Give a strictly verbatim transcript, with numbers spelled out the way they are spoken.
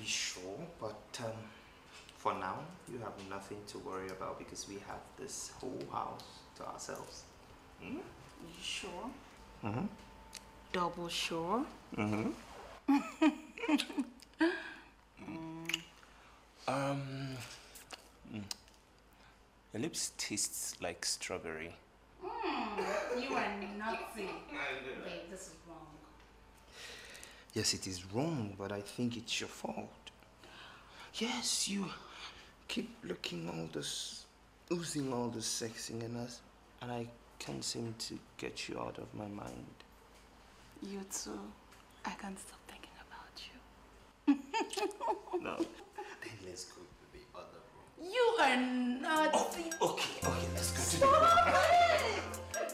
be sure, but um, for now, you have nothing to worry about because we have this whole house to ourselves. Mm? You sure? Mm-hmm. Double sure? Mm-hmm. mm. Um, mm. Your lips taste like strawberry. Mm, you are nutty. Babe, this is wrong. Yes, it is wrong, but I think it's your fault. Yes, you keep looking all this, oozing all this sexy in us, and I can't seem to get you out of my mind. You too. I can't stop thinking about you. No. Then let's go to the other room. You are nutty. Oh, okay, okay, let's go to Stop. the other room.